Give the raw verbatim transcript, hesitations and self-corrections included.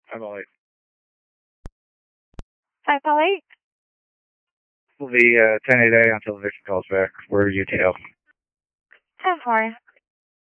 I'm all right. five Paul eight. Will be uh, ten eight A until the victim calls back. We're U T L. ten four.